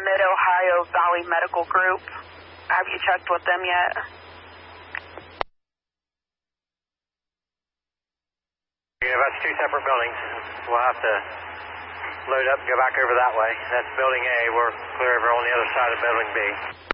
Mid-Ohio Valley Medical Group. Have you checked with them yet? Yeah, that's two separate buildings. We'll have to load up and go back over that way. That's building A. We're clear over on the other side of building B.